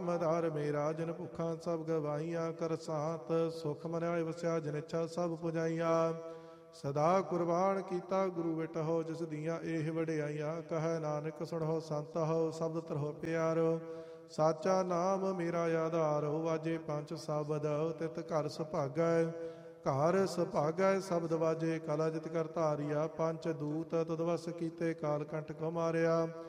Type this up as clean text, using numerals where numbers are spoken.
ਮਦਾਰ ਮੇਰਾ ਜਨ ਭੁੱਖਾਂ ਸਭ ਗਵਾਈਆਂ, ਕਰ ਸਾਤ ਸੁਖ ਮਨਿਆਏ ਵਸਿਆ ਜਨ ਇੱਛਾ ਸਭ ਪੁਜਾਈਆਂ। ਸਦਾ ਕੁਰਬਾਨ ਕੀਤਾ ਗੁਰੂ ਵਿਟਹੁ, ਜਿਸ ਦੀਆਂ ਇਹ ਵਡਿਆਈਆਂ, ਕਹੈ ਨਾਨਕ ਸੁਣਹੁ ਸੰਤ ਹੋ ਸਬਦ ਤਰਹੁ ਪਿਆਰੋ। ਸਾਚਾ ਨਾਮ ਮੇਰਾ ਆਧਾਰ, ਵਾਜੇ ਪੰਚ ਸ਼ਬਦ ਤਿਤ ਘਰ ਸੁਭਾਗੈ। ਘਰ ਸੁਭਾਗੈ ਸ਼ਬਦ ਵਾਜੇ, ਕਲਾ ਜਿਤ ਕਰ ਧਾਰਿਆ, ਪੰਚ ਦੂਤ ਤਦ ਵਸ ਕੀਤੇ ਕਾਲ ਕੰਠ ਕੋ ਮਾਰਿਆ।